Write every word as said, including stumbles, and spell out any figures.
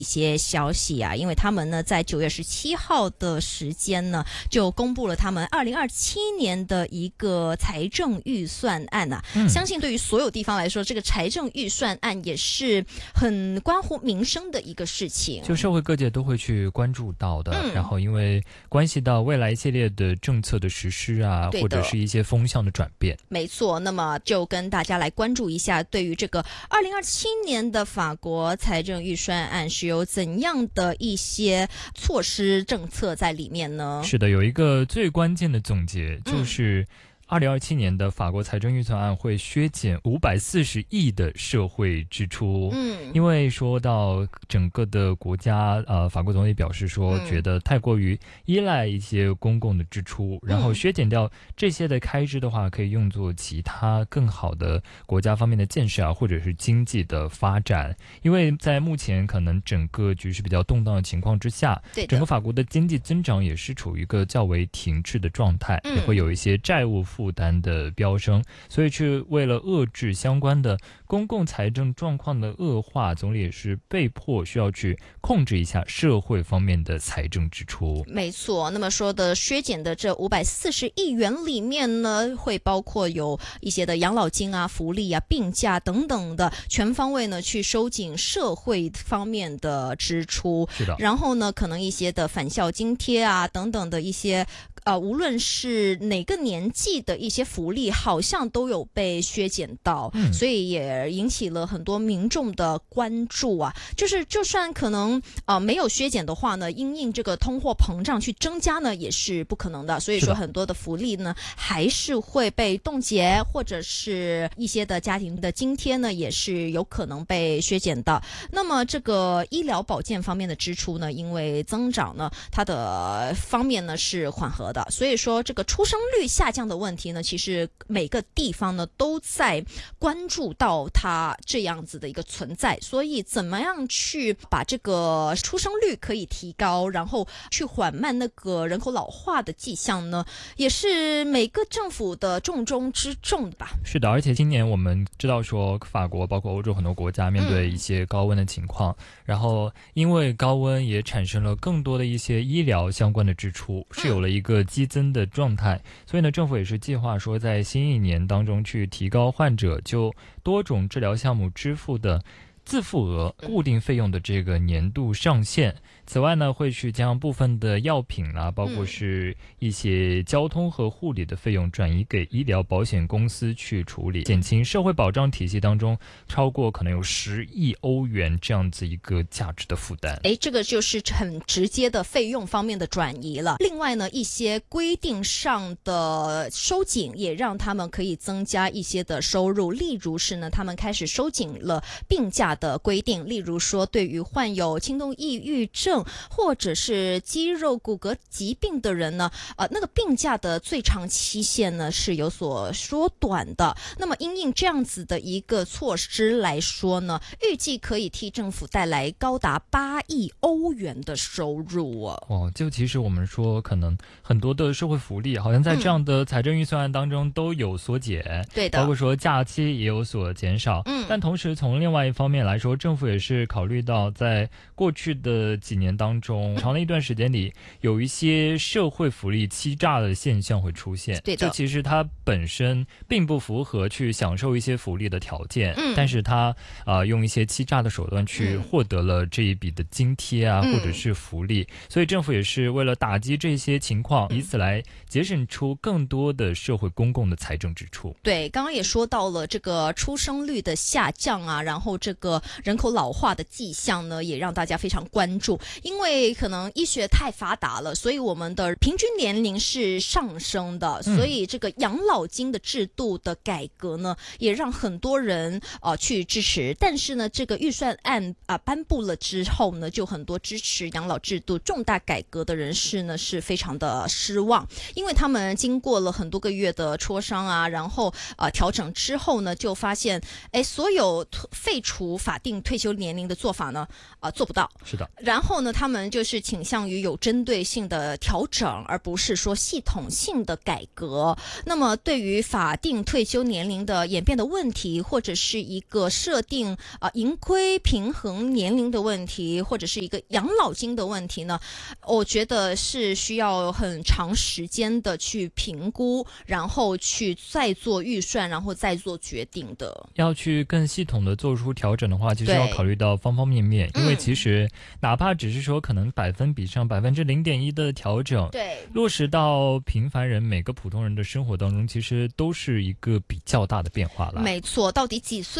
一些消息啊，因为他们呢在九月十七号的时间呢就公布了他们二零二七年的一个财政预算案啊、嗯、相信对于所有地方来说，这个财政预算案也是很关乎民生的一个事情， 就社会各界都会去关注到的、嗯、然后因为关系到未来一系列的政策的实施啊，或者是一些风向的转变。 没错，那么就跟大家来关注一下，对于这个二零二七年的法国财政预算案是有怎样的一些措施政策在里面呢？ 是的，有一个最关键的总结，就是二零二七年的法国财政预算案会削减五百四十亿的社会支出。嗯，因为说到整个的国家，呃，法国总理表示说，觉得太过于依赖一些公共的支出，嗯、然后削减掉这些的开支的话，可以用作其他更好的国家方面的建设啊，或者是经济的发展。因为在目前可能整个局势比较动荡的情况之下，整个法国的经济增长也是处于一个较为停滞的状态，嗯、也会有一些债务负负担的飙升，所以去为了遏制相关的公共财政状况的恶化，总理也是被迫需要去控制一下社会方面的财政支出。 没错，那么说的削减的这五百四十亿元里面呢，会包括有一些的养老金啊、福利啊、病假等等的，全方位呢去收紧社会方面的支出。 是的， 然后呢，可能一些的返校津贴啊等等的一些。呃，无论是哪个年纪的一些福利，好像都有被削减到，嗯、所以也引起了很多民众的关注啊。就是就算可能呃没有削减的话呢，因应这个通货膨胀去增加呢，也是不可能的。所以说很多的福利呢，还是会被冻结，或者是一些的家庭的津贴呢，也是有可能被削减的。那么这个医疗保健方面的支出呢，因为增长呢，它的方面呢是缓和的，所以说这个出生率下降的问题呢，其实每个地方呢都在关注到它这样子的一个存在，所以怎么样去把这个出生率可以提高，然后去缓慢那个人口老化的迹象呢，也是每个政府的重中之重吧。 是的，而且今年我们知道说法国包括欧洲很多国家面对一些高温的情况、嗯、然后因为高温也产生了更多的一些医疗相关的支出，是有了一个激增的状态，所以呢，政府也是计划说，在新一年当中去提高患者就多种治疗项目支付的自付额固定费用的这个年度上限。此外呢，会去将部分的药品啊，包括是一些交通和护理的费用转移给医疗保险公司去处理，减轻社会保障体系当中超过可能有十亿欧元这样子一个价值的负担。 诶，这个就是很直接的费用方面的转移了。另外呢，一些规定上的收紧也让他们可以增加一些的收入，例如是呢，他们开始收紧了病假的规定，例如说对于患有轻度抑郁症或者是肌肉骨骼疾病的人呢，呃，那个病假的最长期限呢是有所缩短的。那么因应这样子的一个措施来说呢，预计可以替政府带来高达八亿欧元的收入啊。 哦，就其实我们说可能很多的社会福利好像在这样的财政预算案当中都有所减、嗯、 对的， 包括说假期也有所减少。嗯，但同时从另外一方面来说，政府也是考虑到在过去的几年当中，长的一段时间里有一些社会福利欺诈的现象会出现。 对的， 就其实它本身并不符合去享受一些福利的条件，嗯、但是它、呃、用一些欺诈的手段去获得了这一笔的津贴啊、嗯、或者是福利，所以政府也是为了打击这些情况，以此来节省出更多的社会公共的财政支出。 对，刚刚也说到了这个出生率的下降啊，然后这个人口老化的迹象呢，也让大家非常关注。因为可能医学太发达了，所以我们的平均年龄是上升的，所以这个养老金的制度的改革呢，也让很多人呃去支持。但是呢，这个预算案啊、呃、颁布了之后呢，就很多支持养老制度重大改革的人士呢是非常的失望，因为他们经过了很多个月的磋商啊，然后呃调整之后呢，就发现哎，所有废除法定退休年龄的做法呢，啊、呃，做不到。 是的。 然后呢，他们就是倾向于有针对性的调整，而不是说系统性的改革。那么对于法定退休年龄的演变的问题，或者是一个设定啊、呃、盈亏平衡年龄的问题，或者是一个养老金的问题呢，我觉得是需要很长时间的去评估，然后去再做预算，然后再做决定的。 要去更系统的做出调整的话，其实要考虑到方方面面，因为其实哪怕只是说可能百分比上百分之零点一的调整， 对， 落实到平凡人每个普通人的生活当中，其实都是一个比较大的变化了。 没错，到底几岁